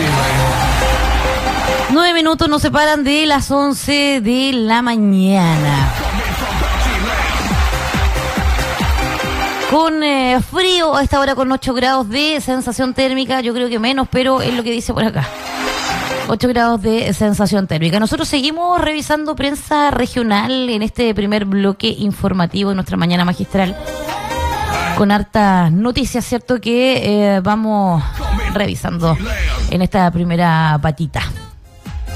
9 minutos nos separan de las 11 de la mañana. Con frío a esta hora, con 8 grados de sensación térmica, yo creo que menos, pero es lo que dice por acá. 8 grados de sensación térmica. Nosotros seguimos revisando prensa regional en este primer bloque informativo de nuestra mañana magistral, con hartas noticias, ¿cierto? Que vamos revisando en esta primera patita.